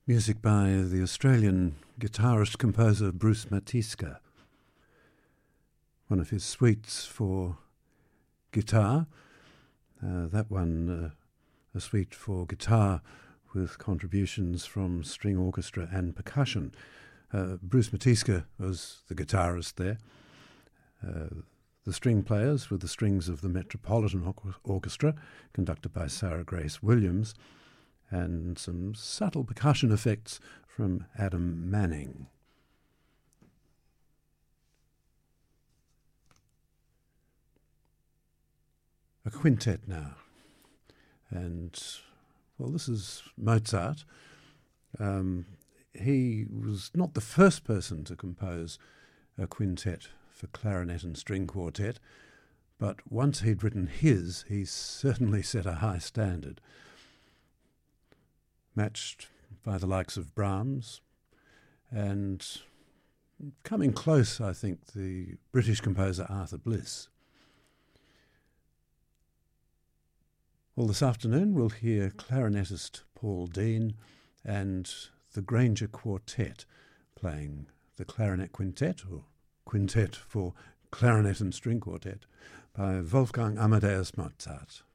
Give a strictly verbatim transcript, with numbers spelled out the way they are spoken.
Music by the Australian guitarist-composer Bruce Matiska. One of his suites for guitar. Uh, that one, uh, a suite for guitar with contributions from string orchestra and percussion. Uh, Bruce Matiska was the guitarist there. Uh, the string players were the strings of the Metropolitan Or- Orchestra, conducted by Sarah Grace Williams, and some subtle percussion effects from Adam Manning. A quintet now. And, well, this is Mozart. Um, he was not the first person to compose a quintet for clarinet and string quartet, but once he'd written his, he certainly set a high standard, matched by the likes of Brahms, and coming close, I think, the British composer Arthur Bliss. Well, this afternoon we'll hear clarinetist Paul Dean and the Granger Quartet playing the Clarinet Quintet, or Quintet for Clarinet and String Quartet, by Wolfgang Amadeus Mozart.